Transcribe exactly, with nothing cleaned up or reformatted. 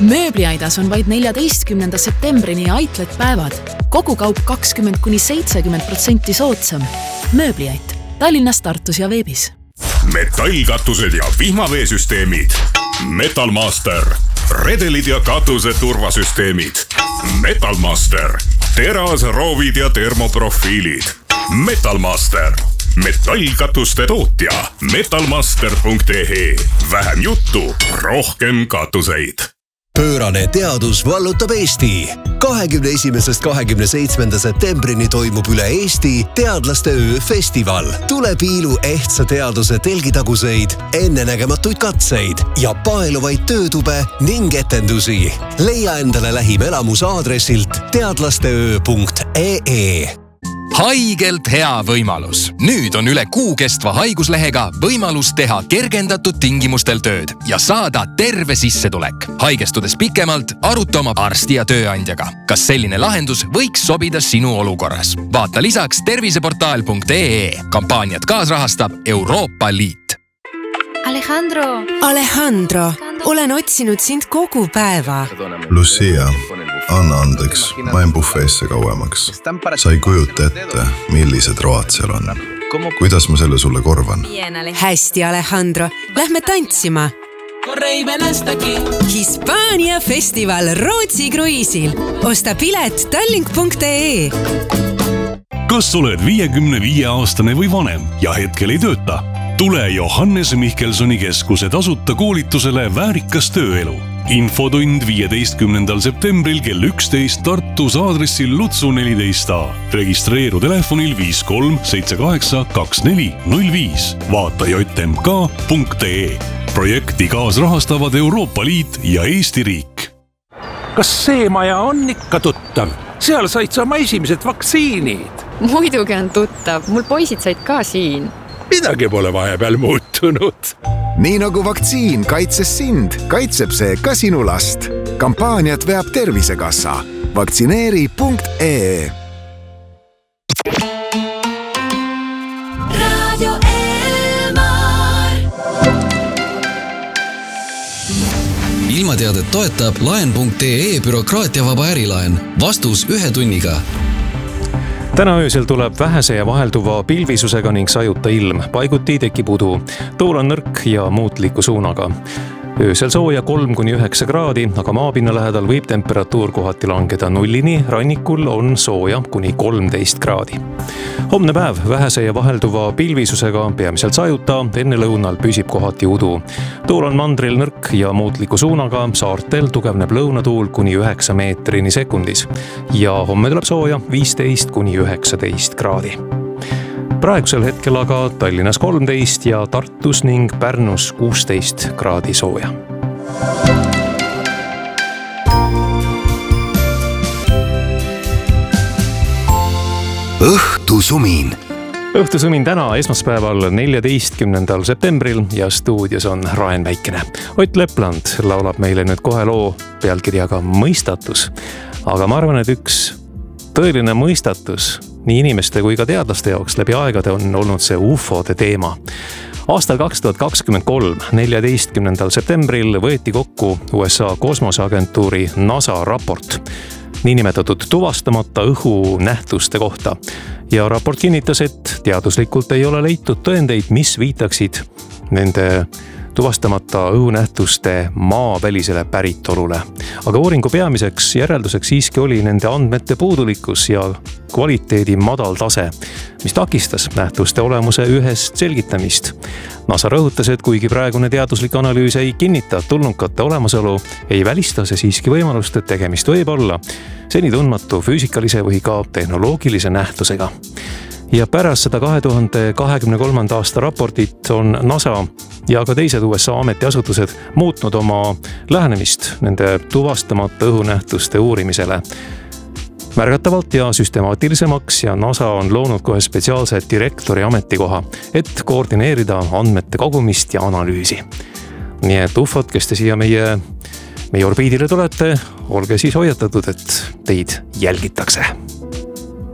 Mööbliaidas on vaid neljateistkümnenda septembrini Outlet päevad. Kogu kaup kakskümmend kuni seitsekümmend protsenti soodsam. Mööbliait. Tallinnas, Tartus ja veebis. Metallkatused ja vihmaveesüsteemid. Metalmaster. Redelid ja katuse turvasüsteemid. Metalmaster. Teras, roovid ja termoprofiilid. Metalmaster. Metallkatuste tootja. metalmaster punkt ee. Vähem juttu, rohkem katuseid. Pöörane teadus vallutab Eesti. kahekümne esimesest kahekümne seitsmenda septembrini toimub üle Eesti Teadlaste öö festival. Tule piilu ehtsa teaduse telgitaguseid, ennenägematuid katseid ja paeluvaid töötube ning etendusi. Leia endale lähim elamus aadressilt teadlasteöö punkt ee. Haigelt hea võimalus. Nüüd on üle kuu kestva haiguslehega võimalus teha kergendatud tingimustel tööd ja saada terve sissetulek. Haigestudes pikemalt, aruta oma arsti ja tööandjaga. Kas selline lahendus võiks sobida sinu olukorras? Vaata lisaks terviseportaal punkt ee. Kampaaniat kaasrahastab Euroopa Liit. Alejandro! Alejandro, olen otsinud sind kogu päeva. Lucia, anna andeks, ma en bufeesse kauemaks. Sa ei kujuta ette, millised road seal on. Kuidas ma selle sulle korvan? Hästi, Alejandro. Lähme tantsima. Hispaania festival Rootsi kruiisil. Osta pilet tallink punkt ee. Kas oled viiekümne viie aastane või vanem ja hetkel ei tööta? Tule Johannes Mihkelsoni keskuse tasuta koolitusele Väärikas tööelu. Infotund viieteistkümnendal septembril kell üksteist Tartus aadressil Lutsu neliteist A. Registreeru telefonil viis kolm seitse kaheksa kaks neli null viis. Vaata j m k punkt ee. Projekti kaasrahastavad Euroopa Liit ja Eesti riik. Kas see maja on ikka tuttav? Seal said sa oma esimesed vaktsiinid. Muidugi on tuttav. Mul poisid said ka siin. Midagi pole vahepeal muutunud. Nii nagu vaktsiin kaitses sind, kaitseb see ka sinu last. Kampaaniat veab Tervisekassa. Vaktsineeri punkt ee. Radio Elmar. Ilmateadet toetab laen punkt ee bürokraatiavaba ärilaen. Vastus ühe tunniga. Täna öösel tuleb vähese ja vahelduva pilvisusega ning sajuta ilm. Paiguti tekib udu. Tuul on nõrk ja muutliku suunaga. Öösel sooja kolm kuni üheksa kraadi, aga maapinna lähedal võib temperatuur kohati langeda nullini. Rannikul on sooja kuni kolmteist kraadi. Homne päev vähese ja vahelduva pilvisusega peamiselt sajuta. Enne lõunal püsib kohati udu. Tuul on mandril nõrk ja muutliku suunaga. Saartel tugevneb lõunatuul kuni üheksa meetrini sekundis. Ja homme tuleb sooja viisteist kuni üheksateist kraadi. Praegusel hetkel aga Tallinnas kolmteist ja Tartus ning Pärnus kuusteist kraadi sooja. Õhtusumin. Õhtusumin täna esmaspäeval neljateistkümnendal septembril ja stuudios on Raen Väikene. Ott Lepland laulab meile nüüd kohe loo pealkirjaga Mõistatus. Aga ma arvan, et üks tõeline mõistatus nii inimeste kui ka teadlaste jaoks läbi aegade on olnud see U F O-de teema. Aastal kaks tuhat kakskümmend kolm, neljateistkümnendal septembril võeti kokku U S A kosmoseagentuuri NASA raport niinimetatud tuvastamata õhu nähtuste kohta. Ja raport kinnitas, et teaduslikult ei ole leitud tõendeid, mis viitaksid nende tuvastamata õhunähtuste maavälisele päritolule. Aga uuringu peamiseks järelduseks siiski oli nende andmete puudulikkus ja kvaliteedi madal tase, mis takistas nähtuste olemuse ühest selgitamist. NASA rõhutas, et kuigi praegune teaduslik analüüs ei kinnita tulnukate olemasolu, ei välista see siiski võimalust, et tegemist võib olla seni tundmatu füüsikalise või ka tehnoloogilise nähtusega. Ja pärast seda kahe tuhande kahekümne kolmanda aasta raportit on NASA ja ka teised U S A ametiasutused muutnud oma lähenemist nende tuvastamata õhunähtuste uurimisele märgatavalt ja süstemaatilisemaks ja NASA on loonud kohe spetsiaalse direktori ametikoha, et koordineerida andmete kogumist ja analüüsi. Nii et U F O-d, kes te siia meie, meie orbiidile tulete, olge siis hoiatatud, et teid jälgitakse.